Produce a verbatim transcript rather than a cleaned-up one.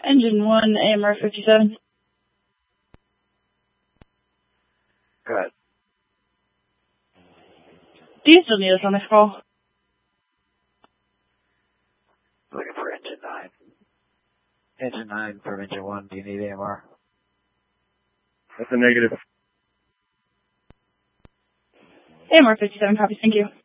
Engine one, A M R fifty-seven. Go ahead. Do you still need us on this call? Looking for engine nine. Engine nine from engine one. Do you need A M R? That's a negative. A M R fifty-seven, copy, thank you.